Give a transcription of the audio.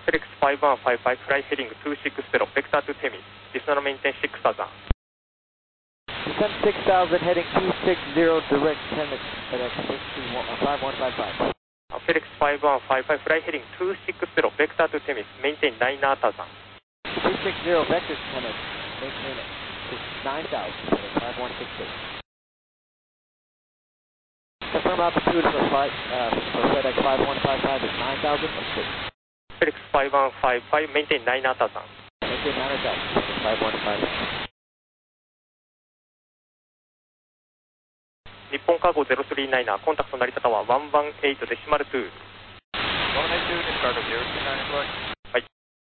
FedEx 5155, fly heading 260, vector to Temis. Descend maintain 6000. Descend 6000, heading 260, direct Temis, FedEx 5155. FedEx 5155, fly heading 260, vector to Temis, maintain 9000. 260, vector to Temis, maintain it. 9000, FedEx 5166. Confirm altitude for flight for FedEx 5155 is 9000. FedEx 5155, maintain 9000. Maintain 9000, FedEx 5155. 日本カーゴ039、コンタクト成田タワー118デシマル2。 118 discard of 029 flight.